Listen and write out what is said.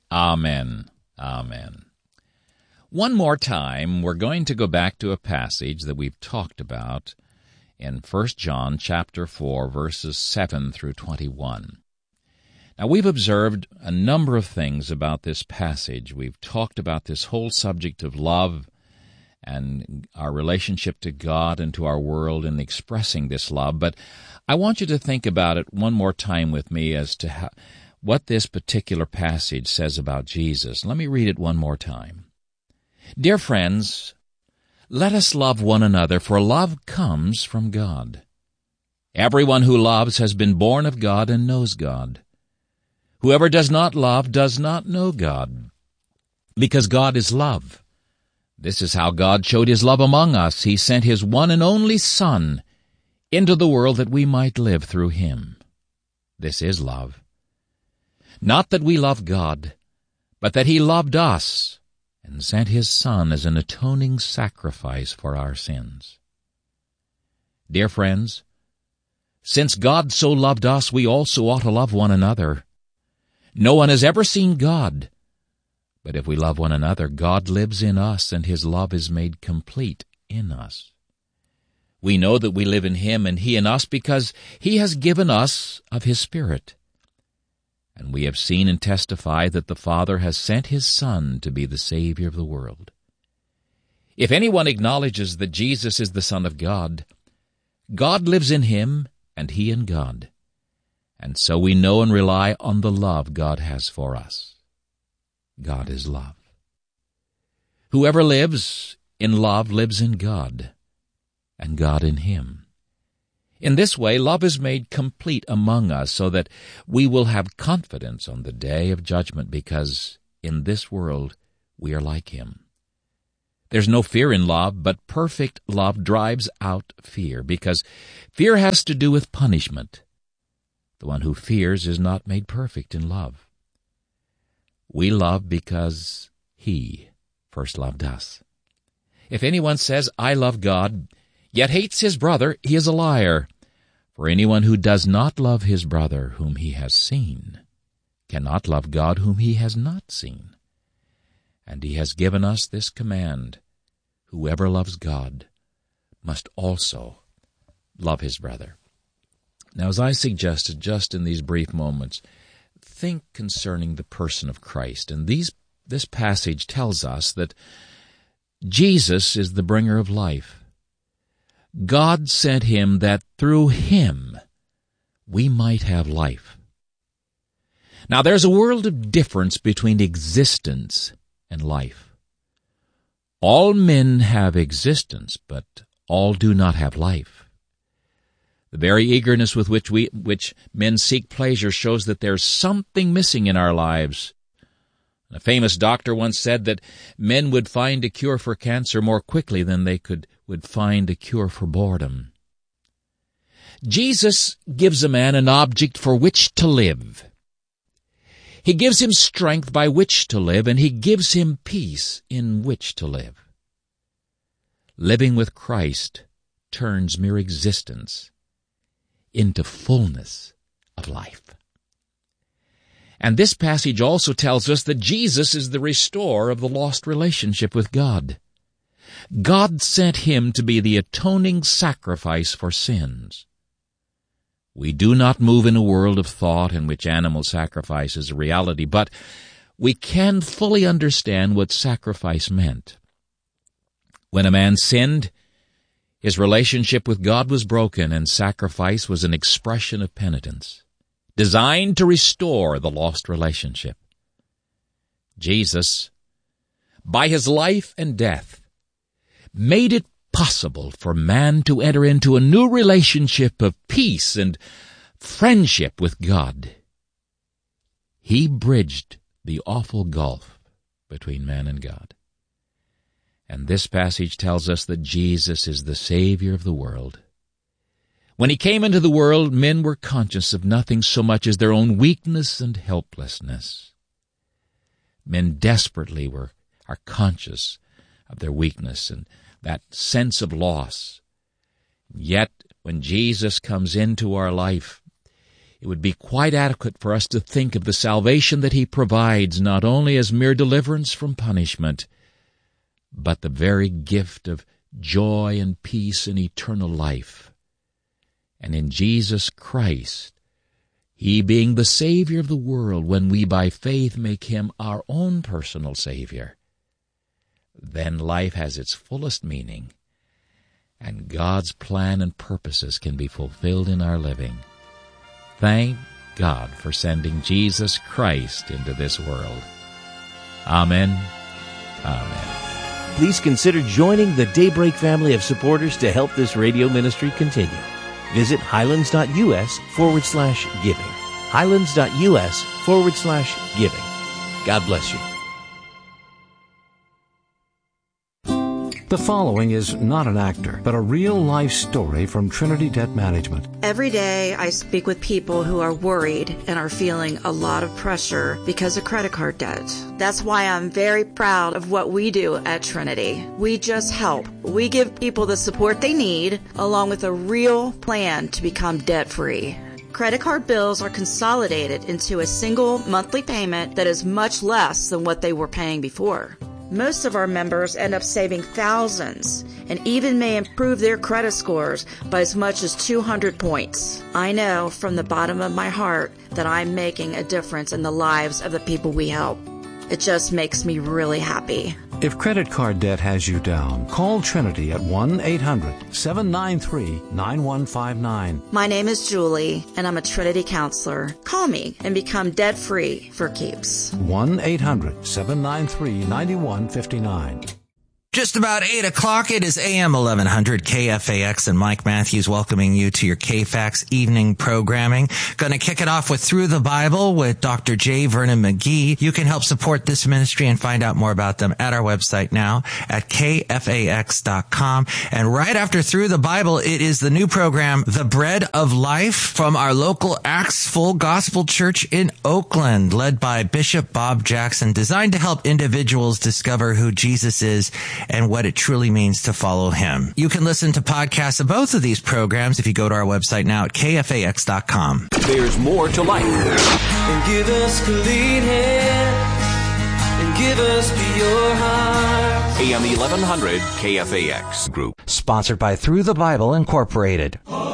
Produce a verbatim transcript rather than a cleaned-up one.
Amen. Amen. One more time, we're going to go back to a passage that we've talked about in First John chapter four, verses seven through twenty-one. Now, we've observed a number of things about this passage. We've talked about this whole subject of love and our relationship to God and to our world in expressing this love, but I want you to think about it one more time with me as to how, what this particular passage says about Jesus. Let me read it one more time. Dear friends, let us love one another, for love comes from God. Everyone who loves has been born of God and knows God. Whoever does not love does not know God, because God is love. This is how God showed His love among us. He sent His one and only Son into the world that we might live through Him. This is love. Not that we love God, but that He loved us and sent His Son as an atoning sacrifice for our sins. Dear friends, since God so loved us, we also ought to love one another. No one has ever seen God, but if we love one another, God lives in us, and His love is made complete in us. We know that we live in Him and He in us because He has given us of His Spirit. And we have seen and testified that the Father has sent His Son to be the Savior of the world. If anyone acknowledges that Jesus is the Son of God, God lives in Him and He in God. And so we know and rely on the love God has for us. God is love. Whoever lives in love lives in God, and God in him. In this way, love is made complete among us so that we will have confidence on the day of judgment, because in this world we are like Him. There's no fear in love, but perfect love drives out fear, because fear has to do with punishment. The one who fears is not made perfect in love. We love because He first loved us. If anyone says, I love God, yet hates his brother, he is a liar. For anyone who does not love his brother whom he has seen cannot love God whom he has not seen. And He has given us this command: whoever loves God must also love his brother. Now, as I suggested just in these brief moments, think concerning the person of Christ. And these, this passage tells us that Jesus is the bringer of life. God sent Him that through Him we might have life. Now, there's a world of difference between existence and life. All men have existence, but all do not have life. The very eagerness with which we, which men seek pleasure shows that there's something missing in our lives. A famous doctor once said that men would find a cure for cancer more quickly than they could would find a cure for boredom. Jesus gives a man an object for which to live. He gives him strength by which to live, and He gives him peace in which to live. Living with Christ turns mere existence into fullness of life. And this passage also tells us that Jesus is the restorer of the lost relationship with God. God sent Him to be the atoning sacrifice for sins. We do not move in a world of thought in which animal sacrifice is a reality, but we can fully understand what sacrifice meant. When a man sinned, his relationship with God was broken, and sacrifice was an expression of penitence, designed to restore the lost relationship. Jesus, by His life and death, made it possible for man to enter into a new relationship of peace and friendship with God. He bridged the awful gulf between man and God. And this passage tells us that Jesus is the Savior of the world. When He came into the world, men were conscious of nothing so much as their own weakness and helplessness. Men desperately were are conscious of their weakness and that sense of loss. Yet, when Jesus comes into our life, it would be quite adequate for us to think of the salvation that He provides not only as mere deliverance from punishment, but the very gift of joy and peace and eternal life. And in Jesus Christ, He being the Savior of the world, when we by faith make Him our own personal Savior, then life has its fullest meaning, and God's plan and purposes can be fulfilled in our living. Thank God for sending Jesus Christ into this world. Amen. Amen. Please consider joining the Daybreak family of supporters to help this radio ministry continue. Visit highlands.us forward slash giving. highlands.us forward slash giving. God bless you. The following is not an actor, but a real-life story from Trinity Debt Management. Every day I speak with people who are worried and are feeling a lot of pressure because of credit card debt. That's why I'm very proud of what we do at Trinity. We just help. We give people the support they need, along with a real plan to become debt-free. Credit card bills are consolidated into a single monthly payment that is much less than what they were paying before. Most of our members end up saving thousands and even may improve their credit scores by as much as two hundred points. I know from the bottom of my heart that I'm making a difference in the lives of the people we help. It just makes me really happy. If credit card debt has you down, call Trinity at one eight hundred seven nine three nine one five nine. My name is Julie, and I'm a Trinity counselor. Call me and become debt-free for keeps. one eight hundred seven nine three nine one five nine. Just about eight o'clock. It is A M eleven hundred K F A X, and Mike Matthews welcoming you to your K F A X evening programming. Going to kick it off with Through the Bible with Doctor J. Vernon McGee. You can help support this ministry and find out more about them at our website now at K F A X dot com. And right after Through the Bible, it is the new program, The Bread of Life, from our local Acts Full Gospel Church in Oakland, led by Bishop Bob Jackson, designed to help individuals discover who Jesus is and what it truly means to follow Him. You can listen to podcasts of both of these programs if you go to our website now at K F A X dot com. There's more to life. And give us clean hands, and give us pure hearts. A M eleven hundred K F A X Group. Sponsored by Through the Bible Incorporated.